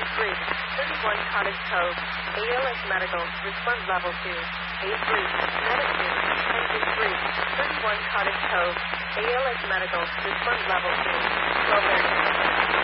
A3, 31 Cottage Cove, ALS Medical, response level 2. A3, Medicine, engine 3, 31 Cottage Cove, ALS Medical, response level 2. Well,